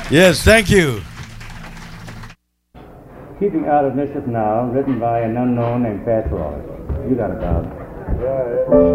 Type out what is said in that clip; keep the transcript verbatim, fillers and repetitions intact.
Yes, thank you. Keeping Out of Mischief Now, written by an unknown named Pat Roy. You got it, Bob. Yeah,